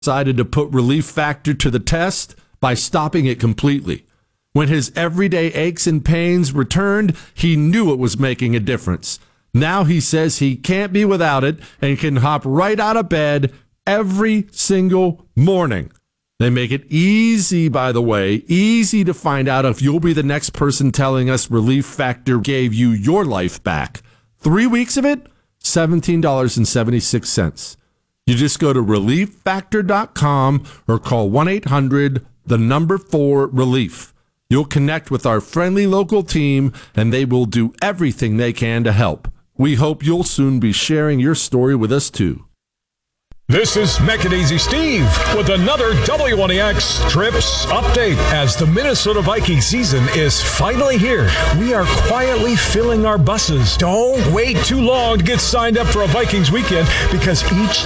decided to put Relief Factor to the test by stopping it completely. When his everyday aches and pains returned, he knew it was making a difference. Now he says he can't be without it and can hop right out of bed every single morning. They make it easy, by the way, easy to find out if you'll be the next person telling us Relief Factor gave you your life back. 3 weeks of it, $17.76. You just go to relieffactor.com or call 1-800-4-RELIEF. You'll connect with our friendly local team, and they will do everything they can to help. We hope you'll soon be sharing your story with us, too. This is Mackenzie Steve with another W1EX Trips update. As the Minnesota Vikings season is finally here, we are quietly filling our buses. Don't wait too long to get signed up for a Vikings weekend, because each